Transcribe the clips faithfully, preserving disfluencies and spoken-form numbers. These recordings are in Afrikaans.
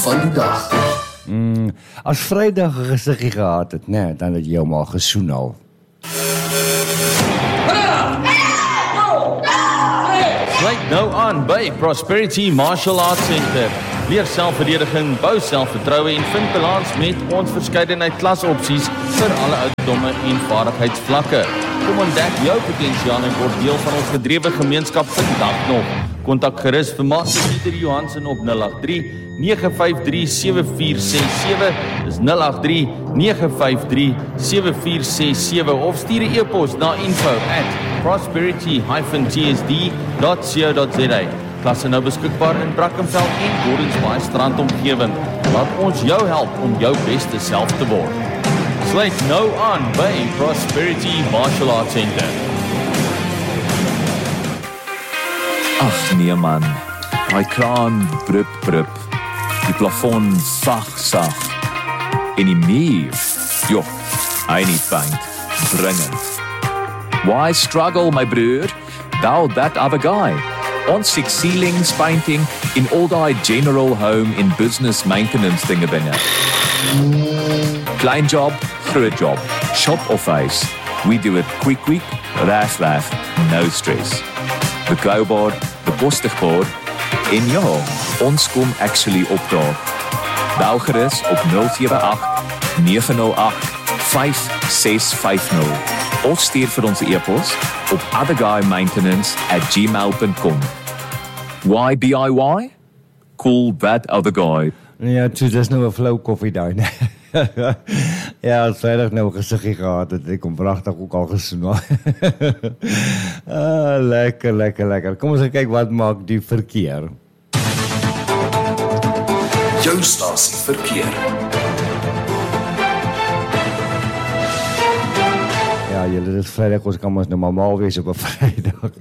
van die dag. Mm, as Vrydag 'n gesiggie gehad het, nee, dan het jy hom al gesoen al. Sluit nou aan by Prosperity Martial Arts Center. Leer selfverdediging, bou selfvertroue en vind balans met ons verskeidenheid klasopsies vir alle ouderdomme en vaardigheidsvlakke. Kom ontdek jou potensiaal en word deel van ons gedrewe gemeenskap vandag nog. Kontak gerus vir Master Pieter Johansen op nul agt drie, nege vyf drie, sewe vier ses sewe, dis nul agt drie, nege vyf drie, sewe vier ses sewe of stuur 'n e-pos na info at prosperity dash t s d dot co dot z a. Klasse nou beskikbaar in Brackenfell en Gordons Bay strandomgewing. Laat ons jou help om jou beste self te word. Sluit nou aan by Prosperity Martial Arts Center. Ag nee man, die kraan drup drup, die plafon sag sag, en die muur, joh, hy nie paint, dringend. Why struggle my broer, thou that other guy? Ons six ceilings painting in all die general home in business maintenance dinge binne. Klein job, groot job, shop of face, we do it quick quick, raf raf, no stress. Betrouwbaar, bekostigbaar en ja, ons kom actually opdaag. Bel gerus op nul sewe agt, nege nul agt, vyf ses vyf nul of stuur vir ons e-pos op otherguymaintenance at gmail dot com. Why D I Y? Cool that other guy. Ja, toe, dis nou 'n flou koffie daar. Ja, as Vrydag nou 'n gesiggie gehad het, ek kom pragtig ook al gesoen. ah, lekker, lekker, lekker. Kom ons kyk wat maak die verkeer. Jou stasie verkeer. Ja, julle, dit is Vrydag, ons kan ons nou maar mal wees op 'n Vrydag.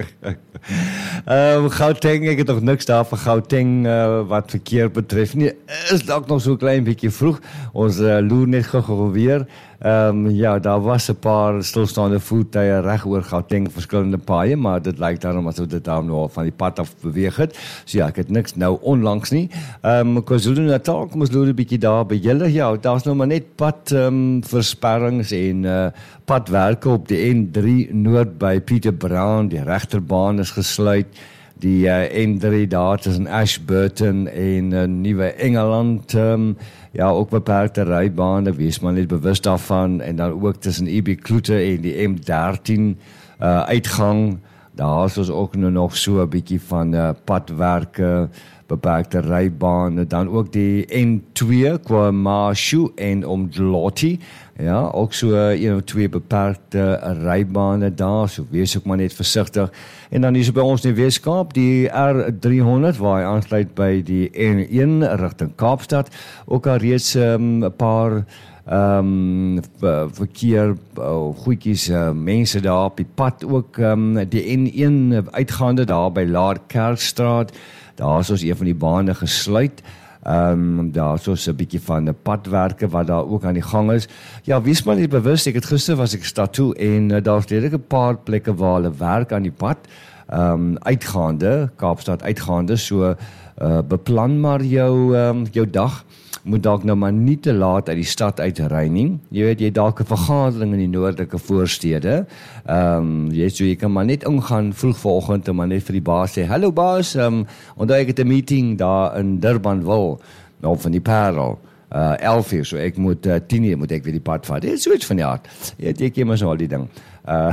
um, Gauteng, ek het nog niks daar vir Gauteng uh, wat verkeer betref nie. Is dalk nog so 'n klein bietjie vroeg. Ons uh, loer net gou weer. Um, ja, daar was 'n paar stilstaande voertuie reg oor Gauteng, verskillende paaie, maar dit lyk daarom asof dit daar nou al van die pad af beweeg het. So ja, ek het niks nou onlangs nie. Ehm um, KwaZulu-Natal, kom ons loer 'n bietjie daar by julle. Ja, daar's nou maar net pad um, versperrings en uh, padwerke op die N drie Noord by Pieter Brown. Die regterbaan is gesluit. Die uh, N drie daar tussen Ashburton en uh, Nuwe Engeland, um, ja, ook beperkte rybane, wees maar net bewus daarvan, en dan ook tussen E B Kloete en die M dertien uh, uitgang, daar is ons ook nou nog so 'n bietjie van uh, padwerke, beperkte rybane, dan ook die N twee qua Marshu en Umdloti, ja, ook so een of twee beperkte rybane daar, so wees ook maar net versigtig. En dan is by ons in Weskaap die R driehonderd waar hy aansluit by die N een rigting Kaapstad, ook al reeds 'n um, paar um, verkeer uh, goedjies, uh, mense daar op die pad, ook um, die N een uitgaande daar by Laar Kerkstraat. Daar is ons een van die bane gesluit. Um, daar is ons 'n bietjie van 'n padwerke wat daar ook aan die gang is. Ja, wees maar net bewus, ek het gister was ek stad toe en uh, daar's redelik 'n paar plekke waar hulle werk aan die pad, um, uitgaande, Kaapstad uitgaande, so uh, beplan maar jou, um, jou dag. Moet dalk nou maar nie te laat uit die stad uitry nie. Jy weet, jy dalk 'n vergadering in die noordelike voorstede. Ehm, um, jy so jy kan maar net ingaan vroeg vanoggend en maar net vir die baas sê, "Hallo baas, ehm, um, onthou ek het 'n meeting daar in Durbanville, nou van die Parel, uh elf uur, so ek moet uh, tien uur moet ek weer die pad vat." Dit is so iets van die aard. Jy weet, jy ken mos al die ding. Uh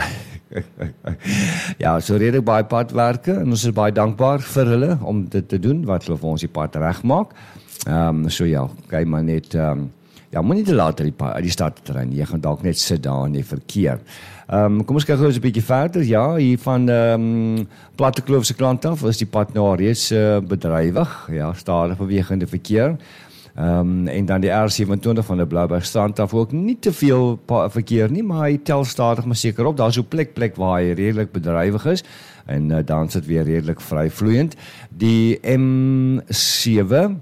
ja, so redelik baie padwerke en ons is baie dankbaar vir hulle om dit te doen wat hulle vir ons die pad regmaak. Ehm um, so ja, kyk maar net, um, ja, moet nie te laat uit die, die stad te ry nie, jy gaan dalk net sit daar in die verkeer. Ehm um, kom ons kyk gou 'n bietjie verder. Ja, hier van ehm um, Plattekloof se kant af is die pad nou reeds uh, bedrywig, ja, stadig bewegende verkeer. Ehm um, en dan die R sewenentwintig van die Bloubergstrand af ook nie te veel verkeer nie, maar hy tel stadig maar seker op. Daar's so plek plek waar hy redelik bedrywig is en uh, dan sit weer redelik vryvloeiend. Die M sewe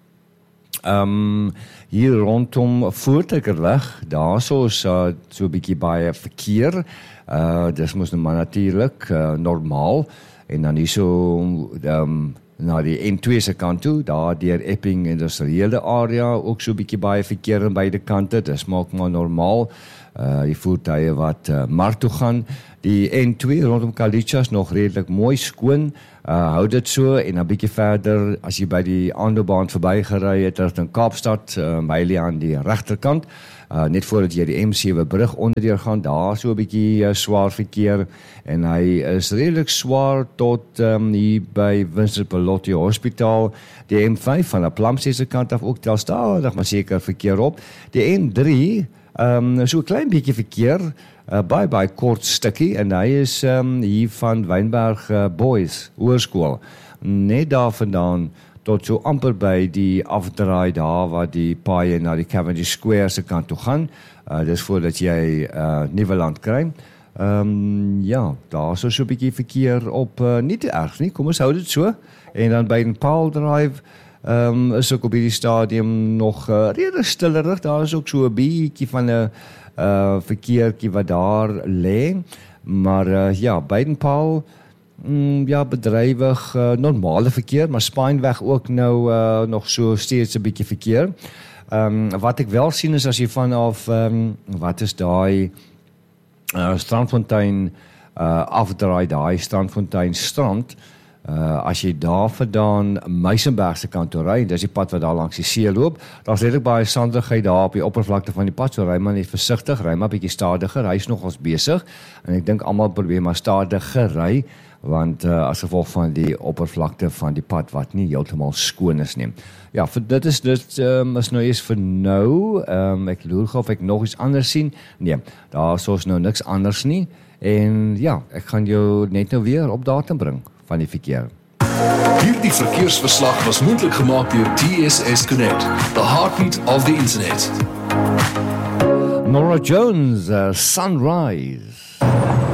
Um, hier rondom Voortrekerweg, daar so is uh, so 'n bietjie baie verkeer. Uh, dis mos nou maar natuurlik uh, normaal. En dan hier so um, na die N twee se kant toe, daar deur Epping industriële area, ook so 'n bietjie baie verkeer aan beide kante, dis maak maar normaal, uh, die voertuie wat uh, mark toe gaan, die N twee rondom Kalicha is nog redelik mooi skoon, uh, hou dit so, en dan bietjie verder, as jy by die Andobaan verby gery het, rigting Kaapstad, uh, Meilie aan die regterkant, Uh, net voordat jy die M sewe brug onderdeur gaan, daar so 'n bietjie uh, swaar verkeer, en hy is redelik swaar tot um, hier by Winston Pelotti Hospitaal, die M vyf van die Plumstead se kant af ook tel stadig, maar seker verkeer op, die N drie, um, so 'n klein bietjie verkeer, uh, baie baie kort stukkie, en hy is um, hier van Wynberg uh, Boys Hoërskool, net daar vandaan, tot so amper by die afdraai daar waar die paaie na die Cavendish Square se kant toe gaan. Uh, dis voordat jy uh, Nieuweland kry. Um, ja, daar is so 'n bietjie verkeer op, uh, nie te erg nie, kom ons hou dit so. En dan by die Paul Drive um, is ook op die stadium nog uh, redelijk stillerig. Daar is ook so 'n bietjie van 'n uh, verkeertjie wat daar lê. Maar uh, ja, by die Paul Mm, ja, bedrywig, uh, normale verkeer, maar Spynweg ook nou uh, nog so steeds 'n bietjie verkeer. Um, wat ek wel sien is as jy vanaf, um, wat is daai uh, Strandfontein uh, afdraai, daai Strandfontein strand, uh, as jy daar vandaan Meisenberg se kant toe ry, dis die pad wat daar langs die see loop, daar's redelik baie sandigheid daar op die oppervlakte van die pad, so ry maar net versigtig, ry maar bietjie stadiger, hy is nogals besig, en ek dink almal probeer maar stadiger ry, want uh, as gevolg van die oppervlakte van die pad wat nie heeltemal skoon is nie. Ja, vir dit is dit um, is nou eers vir nou, um, ek loer gou of ek nog iets anders sien, nee, daar is ons nou niks anders nie, en ja, ek gaan jou net nou weer op datum bring van die verkeer. Hierdie verkeersverslag was moontlik gemaak deur T S S Connect, the heartbeat of the internet. Norah Jones, uh, Sunrise.